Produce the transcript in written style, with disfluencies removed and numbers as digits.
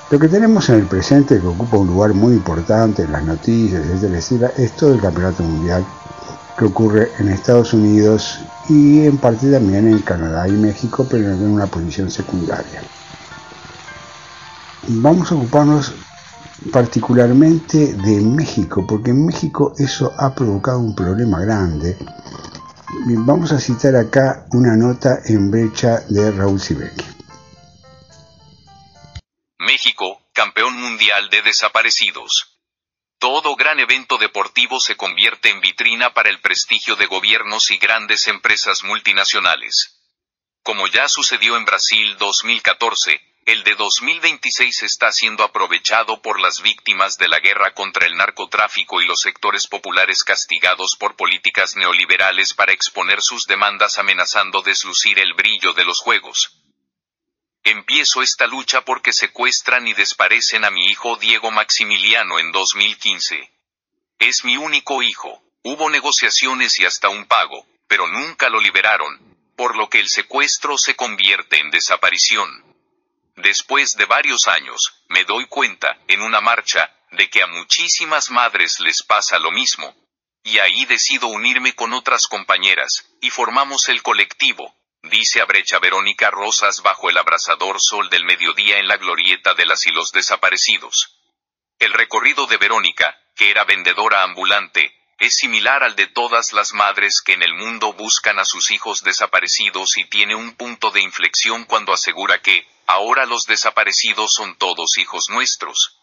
Lo que tenemos en el presente, que ocupa un lugar muy importante en las noticias, etcétera, es todo el campeonato mundial que ocurre en Estados Unidos y en parte también en Canadá y México, pero en una posición secundaria. Vamos a ocuparnos particularmente de México, porque en México eso ha provocado un problema grande. Vamos a citar acá una nota en brecha de Raúl Sibeki. México, campeón mundial de desaparecidos. Todo gran evento deportivo se convierte en vitrina para el prestigio de gobiernos y grandes empresas multinacionales. Como ya sucedió en Brasil 2014, el de 2026 está siendo aprovechado por las víctimas de la guerra contra el narcotráfico y los sectores populares castigados por políticas neoliberales para exponer sus demandas amenazando deslucir el brillo de los juegos. Empiezo esta lucha porque secuestran y desaparecen a mi hijo Diego Maximiliano en 2015. Es mi único hijo. Hubo negociaciones y hasta un pago, pero nunca lo liberaron, por lo que el secuestro se convierte en desaparición. Después de varios años, me doy cuenta, en una marcha, de que a muchísimas madres les pasa lo mismo. Y ahí decido unirme con otras compañeras, y formamos el colectivo, dice a brecha Verónica Rosas bajo el abrasador sol del mediodía en la glorieta de las y los desaparecidos. El recorrido de Verónica, que era vendedora ambulante, es similar al de todas las madres que en el mundo buscan a sus hijos desaparecidos y tiene un punto de inflexión cuando asegura que, ahora los desaparecidos son todos hijos nuestros.